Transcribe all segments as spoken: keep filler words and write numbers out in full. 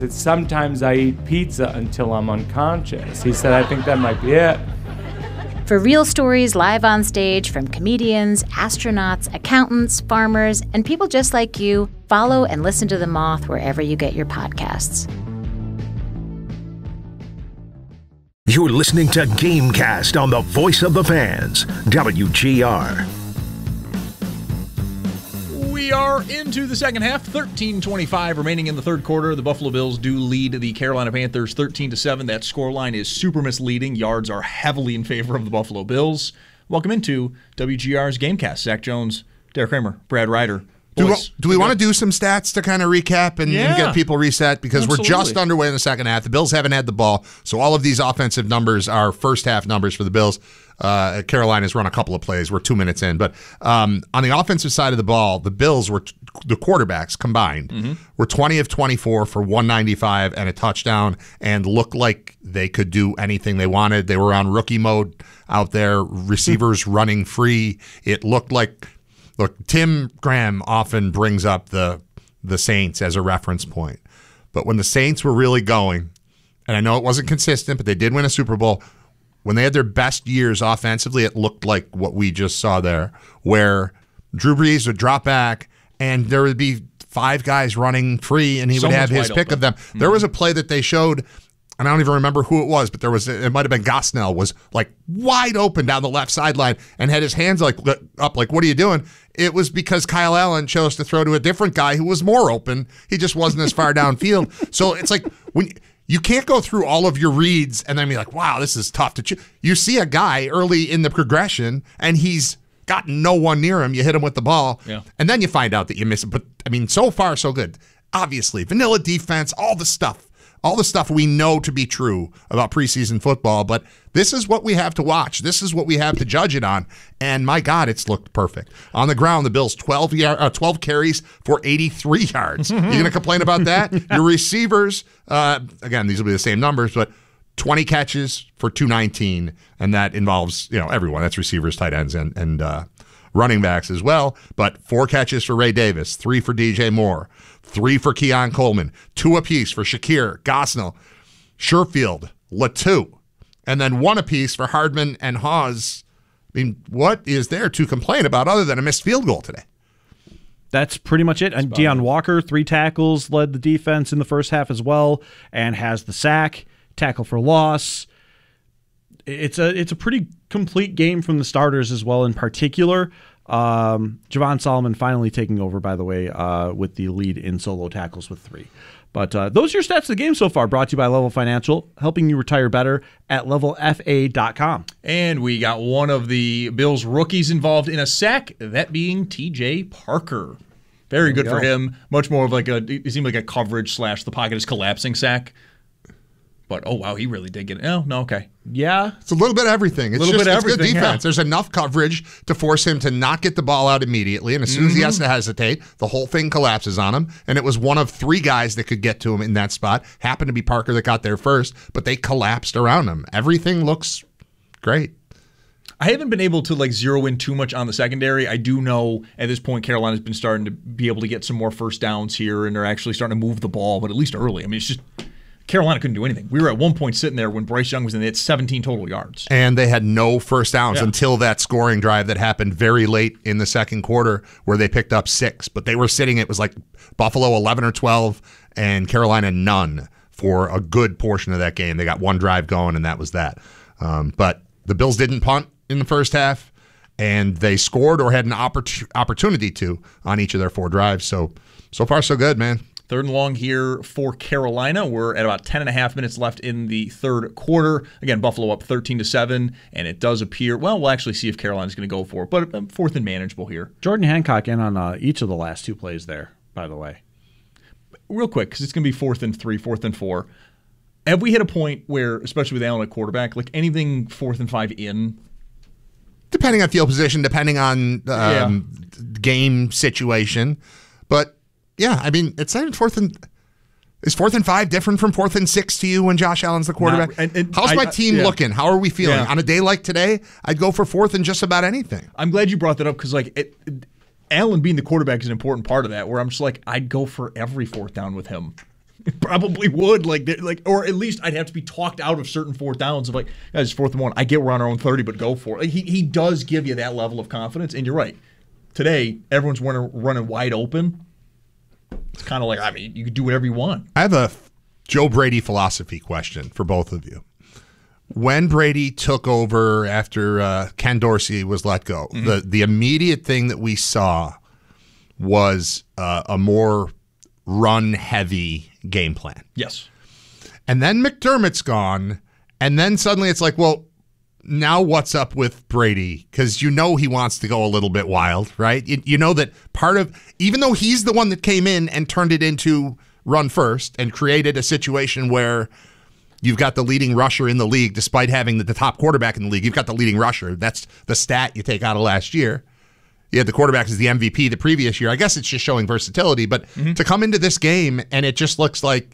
Sometimes I eat pizza until I'm unconscious. He said, I think that might be it. For real stories live on stage from comedians, astronauts, accountants, farmers, and people just like you, follow and listen to The Moth wherever you get your podcasts. You're listening to Gamecast on the Voice of the Fans, W G R. We are into the second half, thirteen twenty-five remaining in the third quarter. The Buffalo Bills do lead the Carolina Panthers thirteen to seven. That scoreline is super misleading. Yards are heavily in favor of the Buffalo Bills. Welcome into W G R's Gamecast. Zach Jones, Derek Kramer, Brad Ryder. Do, Boys, do we want to do some stats to kind of recap and, yeah. and get people reset? Because Absolutely. We're just underway in the second half. The Bills haven't had the ball, so all of these offensive numbers are first half numbers for the Bills. Uh, Carolina's run a couple of plays. We're two minutes in. But um, on the offensive side of the ball, the Bills were, t- the quarterbacks combined, mm-hmm. were twenty of twenty-four for one ninety-five and a touchdown and looked like they could do anything they wanted. They were on rookie mode out there, receivers running free. It looked like... Look, Tim Graham often brings up the the Saints as a reference point. But when the Saints were really going, and I know it wasn't consistent, but they did win a Super Bowl, when they had their best years offensively, it looked like what we just saw there, where Drew Brees would drop back and there would be five guys running free and he Someone's would have his pick open. of them. Mm-hmm. There was a play that they showed, and I don't even remember who it was, but there was it might have been Gosnell, was like wide open down the left sideline and had his hands like up like, what are you doing? It was because Kyle Allen chose to throw to a different guy who was more open. He just wasn't as far downfield. So it's like when you can't go through all of your reads and then be like, wow, this is tough to choose. You see a guy early in the progression and he's got no one near him. You hit him with the ball, yeah. and then you find out that you miss it. But I mean, so far so good. Obviously, vanilla defense, all the stuff. All the stuff we know to be true about preseason football, but this is what we have to watch. This is what we have to judge it on, and my God, it's looked perfect. On the ground, the Bills, twelve, yard, uh, twelve carries for eighty-three yards. You going to complain about that? Your receivers, uh, again, these will be the same numbers, but twenty catches for two nineteen, and that involves you know everyone. That's receivers, tight ends, and, and uh, running backs as well, but four catches for Ray Davis, three for D J Moore, three for Keon Coleman, two apiece for Shakir, Gosnell, Sherfield, Latou, and then one apiece for Hardman and Hawes. I mean, what is there to complain about other than a missed field goal today? That's pretty much it. And Deion Walker, three tackles, led the defense in the first half as well, and has the sack, tackle for loss. It's a it's a pretty complete game from the starters as well. In particular, um, Javon Solomon finally taking over, by the way, uh, with the lead in solo tackles with three. But uh, those are your stats of the game so far, brought to you by Level Financial, helping you retire better at level f a dot com. And we got one of the Bills rookies involved in a sack, that being T J Parker. Very good for him. Much more of like a, it seemed like a coverage slash the pocket is collapsing sack. But, oh, wow, he really did get it. Oh, no, okay. Yeah. It's a little bit of everything. It's little just bit of it's good everything, defense. yeah. There's enough coverage to force him to not get the ball out immediately. And as soon as he has to hesitate, the whole thing collapses on him. And it was one of three guys that could get to him in that spot. Happened to be Parker that got there first, but they collapsed around him. Everything looks great. I haven't been able to like zero in too much on the secondary. I do know at this point Carolina's been starting to be able to get some more first downs here, and they're actually starting to move the ball, but at least early. I mean, it's just Carolina couldn't do anything. We were at one point sitting there when Bryce Young was in. They had seventeen total yards. And they had no first downs Yeah. until that scoring drive that happened very late in the second quarter where they picked up six. But they were sitting, it was like Buffalo eleven or twelve and Carolina none for a good portion of that game. They got one drive going, and that was that. Um, but the Bills didn't punt in the first half, and they scored or had an oppor- opportunity to on each of their four drives. So, so far, so good, man. Third and long here for Carolina. We're at about ten and a half minutes left in the third quarter. Again, Buffalo up thirteen to seven, and it does appear, well, we'll actually see if Carolina's going to go for it, but um, fourth and manageable here. Jordan Hancock in on uh, each of the last two plays there, by the way. Real quick, because it's going to be fourth and three, fourth and four. Have we hit a point where, especially with Allen at quarterback, like anything fourth and five in? Depending on field position, depending on um, yeah. game situation. But, yeah, I mean, it's not even fourth and – is fourth and five different from fourth and six to you when Josh Allen's the quarterback? Not, and, and How's I, my team yeah. looking? How are we feeling? Yeah. On a day like today, I'd go for fourth and just about anything. I'm glad you brought that up because, like, it, it, Allen being the quarterback is an important part of that, where I'm just like, I'd go for every fourth down with him. Probably would, like, like, or at least I'd have to be talked out of certain fourth downs of like, guys, fourth and one. I get we're on our own thirty, but go for it. Like, he he does give you that level of confidence, and you're right. Today, everyone's running, running wide open. It's kind of like, I mean, you can do whatever you want. I have a Joe Brady philosophy question for both of you. When Brady took over after uh, Ken Dorsey was let go, mm-hmm. the the immediate thing that we saw was uh, a more run-heavy game plan. Yes. And then McDermott's gone, and then suddenly it's like, well, now what's up with Brady? Because you know he wants to go a little bit wild, right? You, you know that part of, even though he's the one that came in and turned it into run first and created a situation where you've got the leading rusher in the league, despite having the, the top quarterback in the league, you've got the leading rusher. That's the stat you take out of last year. You had the quarterback as the M V P the previous year. I guess it's just showing versatility, but mm-hmm. to come into this game and it just looks like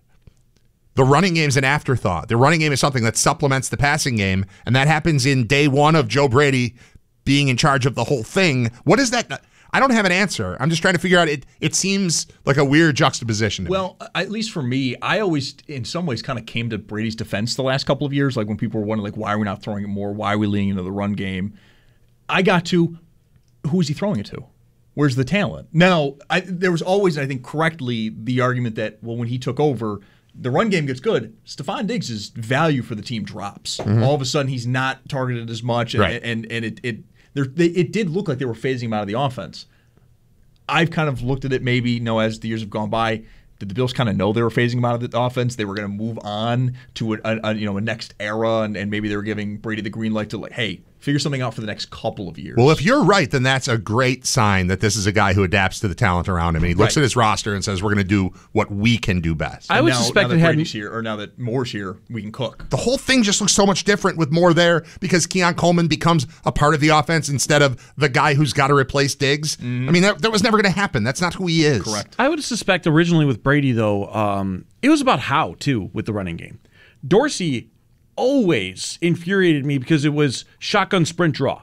the running game is an afterthought. The running game is something that supplements the passing game, and that happens in day one of Joe Brady being in charge of the whole thing. What is that? I don't have an answer. I'm just trying to figure out. It It seems like a weird juxtaposition to well, me. at least for me, I always, in some ways, kind of came to Brady's defense the last couple of years, like when people were wondering, like, why are we not throwing it more? Why are we leaning into the run game? I got to, who is he throwing it to? Where's the talent? Now, I, there was always, I think, correctly, the argument that, well, when he took over, the run game gets good. Stephon Diggs' value for the team drops. Mm-hmm. All of a sudden, he's not targeted as much, and right. and, and it it there, they, it did look like they were phasing him out of the offense. I've kind of looked at it maybe, you know, as the years have gone by. Did the Bills kind of know they were phasing him out of the offense? They were going to move on to a, a, a you know a next era, and, and maybe they were giving Brady the green light to like, hey, figure something out for the next couple of years. Well, if you're right, then that's a great sign that this is a guy who adapts to the talent around him. And he looks right. at his roster and says, we're going to do what we can do best. I would now, suspect now it that had Brady's here, or now that Moore's here, we can cook. The whole thing just looks so much different with Moore there because Keon Coleman becomes a part of the offense instead of the guy who's got to replace Diggs. Mm. I mean, that, that was never going to happen. That's not who he is. Correct. I would suspect originally with Brady, though, um, it was about how, too, with the running game. Dorsey always infuriated me because it was shotgun sprint draw.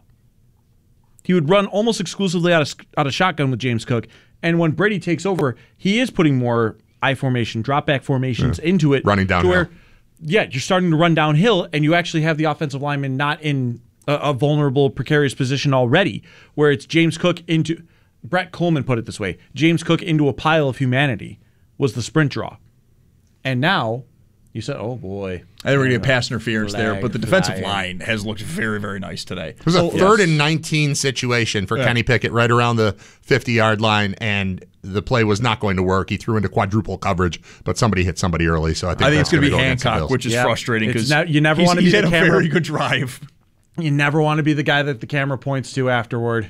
He would run almost exclusively out of out of shotgun with James Cook. And when Brady takes over, he is putting more I formation, drop back formations yeah. into it. Running downhill. To where, yeah, you're starting to run downhill, and you actually have the offensive lineman not in a, a vulnerable, precarious position already, where it's James Cook into – Brett Coleman put it this way. James Cook into a pile of humanity was the sprint draw. And now – you said, oh, boy. I think we're going to get pass interference flag, there, but the defensive flag. line has looked very, very nice today. It was so, a third yes. and nineteen situation for yeah. Kenny Pickett right around the fifty-yard line, and the play was not going to work. He threw into quadruple coverage, but somebody hit somebody early, so I think, I think that's it's going to be go Hancock, which is yep. frustrating because ne- you never want to be he's the had a camera. very good drive. You never want to be the guy that the camera points to afterward.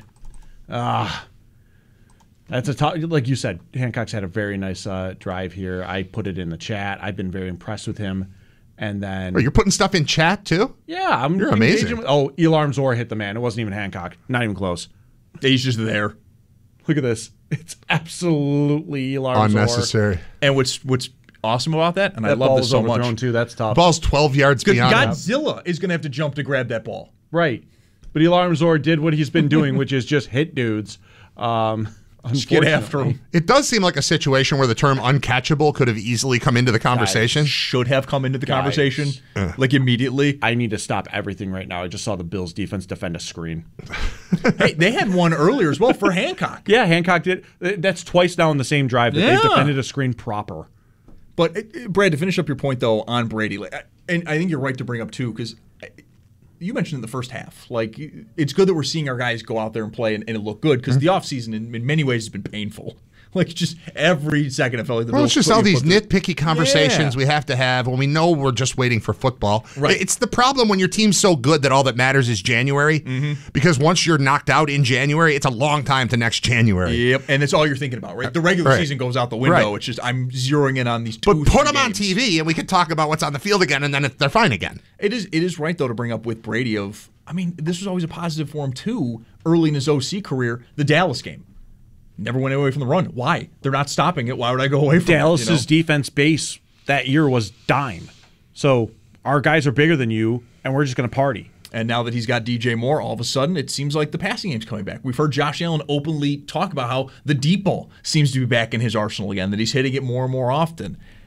Ah. That's a t- like you said, Hancock's had a very nice uh, drive here. I put it in the chat. I've been very impressed with him. And then oh, you're putting stuff in chat too? Yeah, I'm You're amazing. With, oh, Elarm Zor hit the man. It wasn't even Hancock. Not even close. He's just there. Look at this. It's absolutely Elarm Zor. Unnecessary. And what's what's awesome about that, and that I love ball this so was overthrown much. too. That's tough. Ball's twelve yards beyond. Godzilla is going to have to jump to grab that ball. Right. But Elarm Zor did what he's been doing, which is just hit dudes. Um, Just get after him. It does seem like a situation where the term uncatchable could have easily come into the conversation. Guys, should have come into the Guys. conversation, uh. like immediately. I need to stop everything right now. I just saw the Bills defense defend a screen. Hey, they had one earlier as well for Hancock. Yeah, Hancock did. That's twice now in the same drive that yeah. they defended a screen proper. But, uh, Brad, to finish up your point, though, on Brady, like, and I think you're right to bring up, too, because you mentioned in the first half, like, it's good that we're seeing our guys go out there and play and, and it look good because mm-hmm. the offseason in, in many ways has been painful. Like, just every second it felt like the Well, Bills it's just all these the, nitpicky conversations yeah. we have to have when we know we're just waiting for football. Right. It's the problem when your team's so good that all that matters is January. Mm-hmm. Because once you're knocked out in January, it's a long time to next January. Yep, and it's all you're thinking about, right? The regular right. season goes out the window. Right. It's just I'm zeroing in on these two. But put them games. on T V and we can talk about what's on the field again, and then they're fine again. It is. It is right though to bring up with Brady of. I mean, this was always a positive for him too. Early in his O C career, the Dallas game. Never went away from the run. Why? They're not stopping it. Why would I go away from Dallas's it? You know? defense base that year was dime. So our guys are bigger than you, and we're just going to party. And now that he's got D J Moore, all of a sudden it seems like the passing game's coming back. We've heard Josh Allen openly talk about how the deep ball seems to be back in his arsenal again, that he's hitting it more and more often.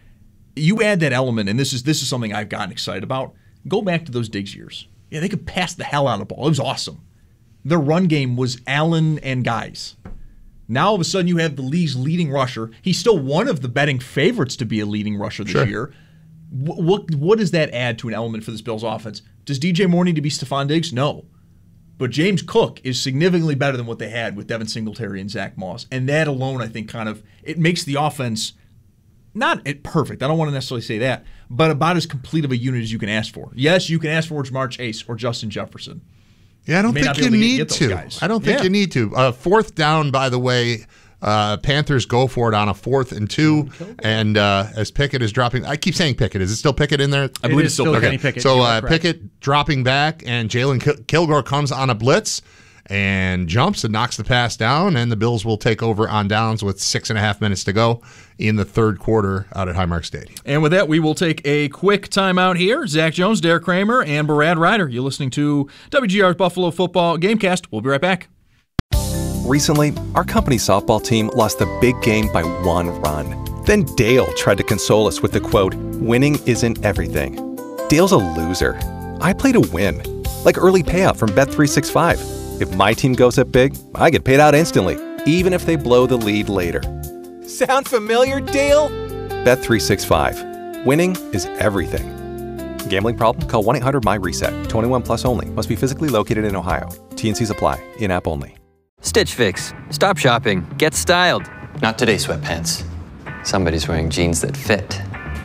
you add that element, and this is this is something I've gotten excited about. Go back to those Diggs years. Yeah, they could pass the hell out of the ball. It was awesome. Their run game was Allen and guys. Now all of a sudden you have the league's leading rusher. He's still one of the betting favorites to be a leading rusher this Sure. year. What, what what does that add to an element for this Bills offense? Does D J Moore need to be Stephon Diggs? No. But James Cook is significantly better than what they had with Devin Singletary and Zach Moss. And that alone, I think, kind of, it makes the offense not perfect. I don't want to necessarily say that, but about as complete of a unit as you can ask for. Yes, you can ask for Jamar Chase or Justin Jefferson. Yeah, I don't You may not think be you able to need get those to. guys. I don't think Yeah. you need to. Uh, fourth down, by the way, uh, Panthers go for it on a fourth and two. And uh, as Pickett is dropping, I keep saying Pickett. Is it still Pickett in there? I believe It it's is still still Pickett. Kenny Pickett. So You are uh, correct. Pickett dropping back, and Jalen Kil- Kilgore comes on a blitz and jumps and knocks the pass down, and the Bills will take over on downs with six and a half minutes to go in the third quarter out at Highmark Stadium. And with that, we will take a quick timeout here. Zach Jones, Derek Kramer, and Brad Ryder. You're listening to W G R's Buffalo Football Gamecast. We'll be right back. Recently, our company softball team lost the big game by one run. Then Dale tried to console us with the quote, "Winning isn't everything." Dale's a loser. I play to win, like early payout from Bet three sixty-five. If my team goes up big, I get paid out instantly, even if they blow the lead later. Sound familiar, Dale? Bet three sixty-five. Winning is everything. Gambling problem? Call one eight hundred M Y RESET. twenty-one plus only. Must be physically located in Ohio. T and Cs apply. In-app only. Stitch Fix. Stop shopping. Get styled. Not today, sweatpants. Somebody's wearing jeans that fit.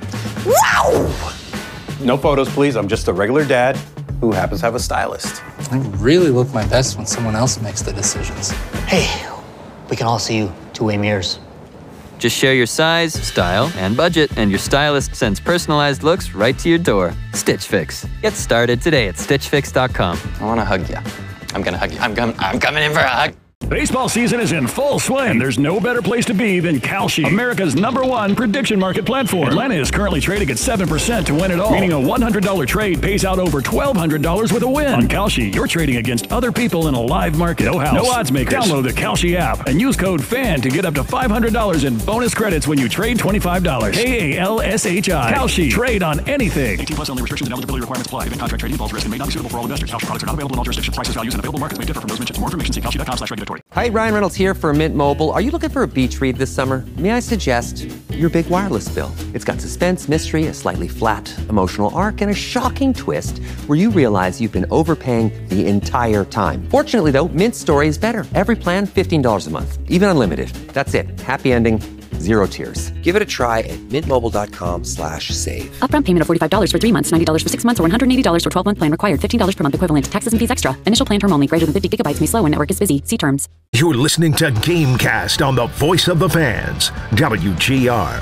No photos, please. I'm just a regular dad who happens to have a stylist. I really look my best when someone else makes the decisions. Hey, we can all see you two-way mirrors. Just share your size, style, and budget, and your stylist sends personalized looks right to your door. Stitch Fix. Get started today at stitch fix dot com. I want to hug you. I'm gonna hug you. I'm coming. I'm coming in for a hug. Baseball season is in full swing, and there's no better place to be than Kalshi, America's number one prediction market platform. Atlanta is currently trading at seven percent to win it all, meaning a one hundred dollars trade pays out over twelve hundred dollars with a win. On Kalshi, you're trading against other people in a live market. No house, no odds makers. Download the Kalshi app and use code FAN to get up to five hundred dollars in bonus credits when you trade twenty-five dollars. K A L S H I. Kalshi. Trade on anything. eighteen plus only. Restrictions and eligibility requirements apply. Event contract trading involves risk and may not be suitable for all investors. Kalshi products are not available in all jurisdictions. Prices, values, and available markets may differ from those mentioned. For more information, see kalshi dot com slash regulatory. Hi, Ryan Reynolds here for Mint Mobile. Are you looking for a beach read this summer? May I suggest your big wireless bill? It's got suspense, mystery, a slightly flat emotional arc, and a shocking twist where you realize you've been overpaying the entire time. Fortunately, though, Mint's story is better. Every plan, fifteen dollars a month, even unlimited. That's it. Happy ending, zero tears. Give it a try at mintmobile.com slash save. Upfront payment of forty-five dollars for three months, ninety dollars for six months, or one hundred eighty dollars for twelve-month plan required. fifteen dollars per month equivalent. Taxes and fees extra. Initial plan term only. Greater than fifty gigabytes may slow when network is busy. See terms. You're listening to Gamecast on the Voice of the Fans, W G R.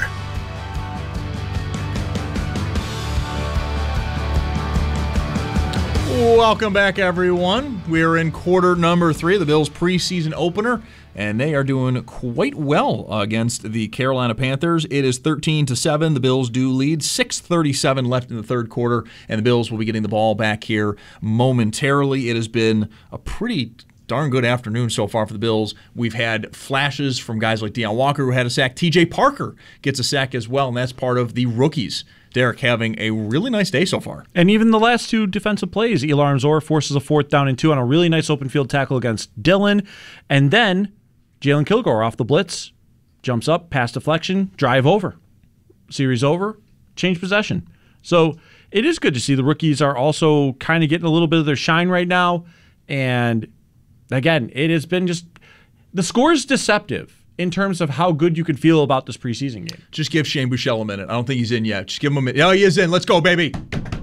Welcome back, everyone. We're in quarter number three of the Bills' preseason opener, and they are doing quite well against the Carolina Panthers. It is thirteen to seven. The Bills do lead. six thirty-seven left in the third quarter, and the Bills will be getting the ball back here momentarily. It has been a pretty darn good afternoon so far for the Bills. We've had flashes from guys like Deion Walker, who had a sack. T J Parker gets a sack as well, and that's part of the rookies. Derek having a really nice day so far. And even the last two defensive plays, Elar Amzor forces a fourth down and two on a really nice open field tackle against Dillon. And then Jalen Kilgore off the blitz, jumps up, pass deflection, drive over. Series over, change possession. So it is good to see the rookies are also kind of getting a little bit of their shine right now. And again, it has been just, the score is deceptive in terms of how good you could feel about this preseason game. Just give Shane Buechele a minute. I don't think he's in yet. Just give him a minute. Oh, he is in. Let's go, baby.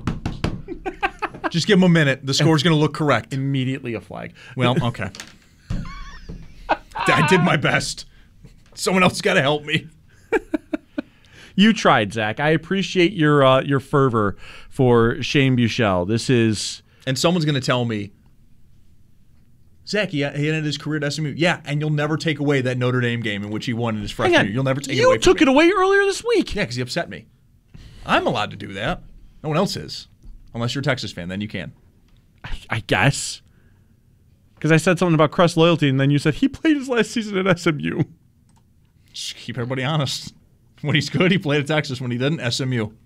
Just give him a minute. The score's going to look correct. Immediately a flag. Well, okay. I did my best. Someone else got to help me. You tried, Zach. I appreciate your uh, your fervor for Shane Buechele. This is... And someone's going to tell me, Zach, he ended his career at S M U. Yeah, and you'll never take away that Notre Dame game in which he won in his freshman year. You'll never take you it away You took from it away earlier this week. Yeah, because he upset me. I'm allowed to do that. No one else is. Unless you're a Texas fan, then you can. I, I guess. Because I said something about Crest loyalty, and then you said he played his last season at S M U. Just keep everybody honest. When he's good, he played at Texas. When he didn't, S M U.